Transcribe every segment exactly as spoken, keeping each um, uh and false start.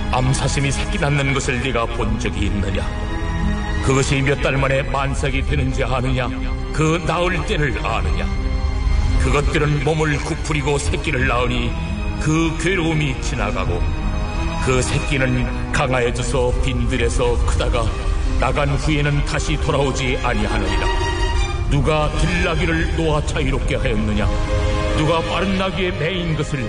암사슴이 새끼 낳는 것을 네가 본 적이 있느냐? 그것이 몇 달 만에 만삭이 되는지 아느냐? 그 낳을 때를 아느냐? 그것들은 몸을 구부리고 새끼를 낳으니 그 괴로움이 지나가고 그 새끼는 강하여져서 빈들에서 크다가 나간 후에는 다시 돌아오지 아니하느니라. 누가 들나귀를 놓아 자유롭게 하였느냐? 누가 빠른 나귀에 매인 것을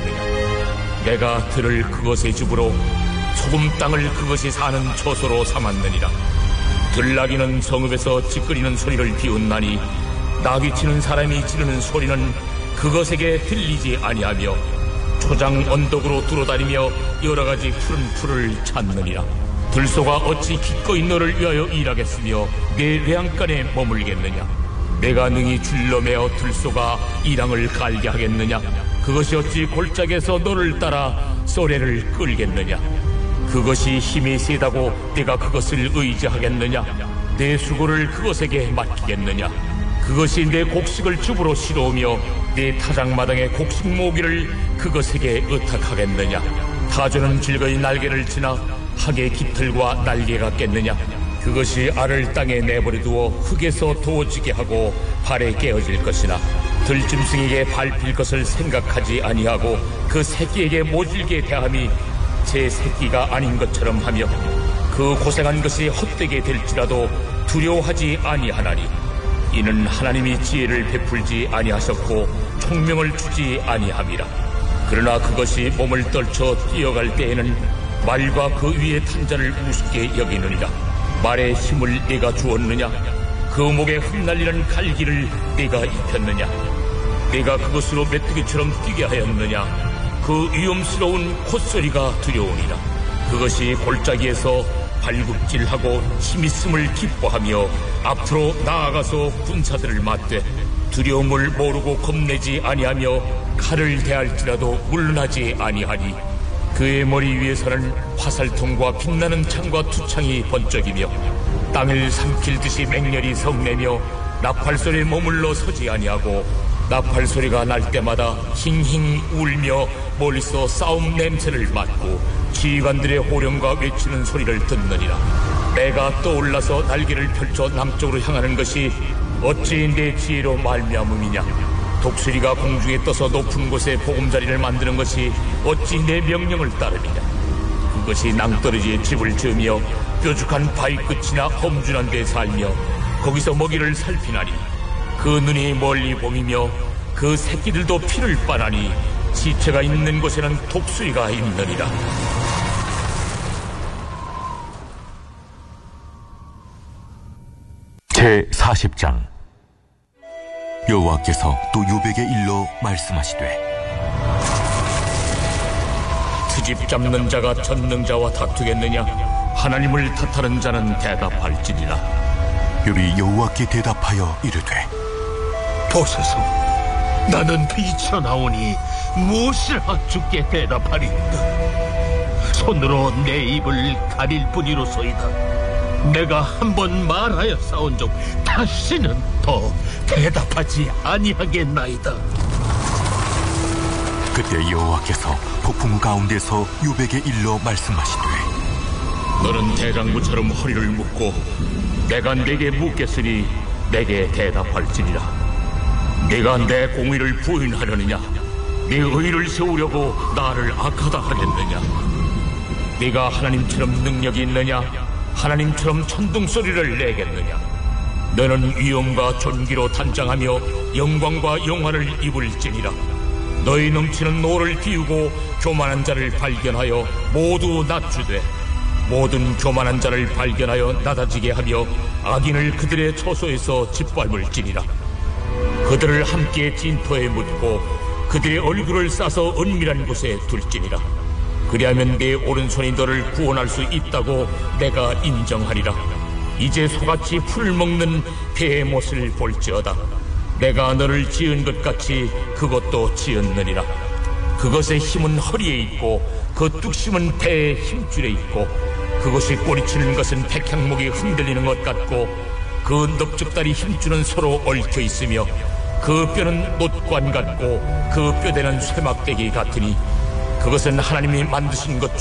풀었느냐? 내가 들을 그것의 줍으로 소금 땅을 그것이 사는 처소로 삼았느니라. 들나귀는 성읍에서 찌끄리는 소리를 비웃나니 나귀 치는 사람이 지르는 소리는 그것에게 들리지 아니하며 초장 언덕으로 두루다니며 여러가지 푸른 풀을 찾느니라. 들소가 어찌 기꺼이 너를 위하여 일하겠으며 내 외양간에 머물겠느냐? 내가 능히 줄러매어 들소가 이랑을 갈게 하겠느냐? 그것이 어찌 골짜기에서 너를 따라 쏘래를 끌겠느냐? 그것이 힘이 세다고 내가 그것을 의지하겠느냐? 내 수고를 그것에게 맡기겠느냐? 그것이 내 곡식을 줍으로 실어오며 내 타작마당의 곡식 모기를 그것에게 의탁하겠느냐? 타조는 즐거이 날개를 치나 학의 깃털과 날개 같겠느냐? 그것이 알을 땅에 내버려두어 흙에서 도어지게 하고 발에 깨어질 것이나 들짐승에게 밟힐 것을 생각하지 아니하고 그 새끼에게 모질게 대함이 제 새끼가 아닌 것처럼 하며 그 고생한 것이 헛되게 될지라도 두려워하지 아니하나니 이는 하나님이 지혜를 베풀지 아니하셨고 총명을 주지 아니함이라. 그러나 그것이 몸을 떨쳐 뛰어갈 때에는 말과 그 위에 탄 자를 우습게 여기느니라. 말에 힘을 네가 주었느냐? 그 목에 흩날리는 갈기를 네가 입혔느냐? 네가 그것으로 메뚜기처럼 뛰게 하였느냐? 그 위험스러운 콧소리가 두려우니라. 그것이 골짜기에서 발굽질하고 힘있음을 기뻐하며 앞으로 나아가서 군사들을 맞되 두려움을 모르고 겁내지 아니하며 칼을 대할지라도 물러나지 아니하니 그의 머리 위에서는 화살통과 빛나는 창과 투창이 번쩍이며 땅을 삼킬듯이 맹렬히 성내며 나팔소리에 머물러 서지 아니하고 나팔소리가 날 때마다 힝힝 울며 멀리서 싸움 냄새를 맡고 지휘관들의 호령과 외치는 소리를 듣느니라. 내가 떠올라서 날개를 펼쳐 남쪽으로 향하는 것이 어찌 내 지혜로 말미암음이냐? 독수리가 공중에 떠서 높은 곳에 보금자리를 만드는 것이 어찌 내 명령을 따르느냐? 그것이 낭떠러지에 집을 지으며 뾰족한 바위 끝이나 험준한 데에 살며 거기서 먹이를 살피나니 그 눈이 멀리 봄이며 그 새끼들도 피를 빠나니 시체가 있는 곳에는 독수리가 있느니라. 제사십 장. 여호와께서 또 요백의 일로 말씀하시되 트집 잡는 자가 전능자와 다투겠느냐? 하나님을 탓하는 자는 대답할지니라. 욥이 여호와께 대답하여 이르되 보소서, 나는 비쳐나오니 무엇을 주께 대답하리이까? 손으로 내 입을 가릴 뿐이로소이다. 내가 한번 말하여 싸운 적 다시는 더 대답하지 아니하겠나이다. 그때 여호와께서 폭풍 가운데서 욥에게 일러 말씀하시되 너는 대장부처럼 허리를 묶고 내가 내게 묻겠으니 내게 대답할지니라. 네가 내 공의를 부인하려느냐? 네 의를 세우려고 나를 악하다 하겠느냐? 네가 하나님처럼 능력이 있느냐? 하나님처럼 천둥소리를 내겠느냐? 너는 위엄과 존귀로 단장하며 영광과 영화를 입을지니라. 너희 넘치는 노를 비우고 교만한 자를 발견하여 모두 낮추되 모든 교만한 자를 발견하여 낮아지게 하며 악인을 그들의 처소에서 짓밟을지니라. 그들을 함께 진토에 묻고 그들의 얼굴을 싸서 은밀한 곳에 둘지니라. 그리하면 내 오른손이 너를 구원할 수 있다고 내가 인정하리라. 이제 소같이 풀을 먹는 배의 못을 볼지어다. 내가 너를 지은 것 같이 그것도 지었느니라. 그것의 힘은 허리에 있고 그 뚝심은 배의 힘줄에 있고 그것이 꼬리치는 것은 백향목이 흔들리는 것 같고 그 넓적다리 힘줄은 서로 얽혀 있으며 그 뼈는 못관 같고 그 뼈대는 쇠막대기 같으니 그것은 하나님이 만드신 것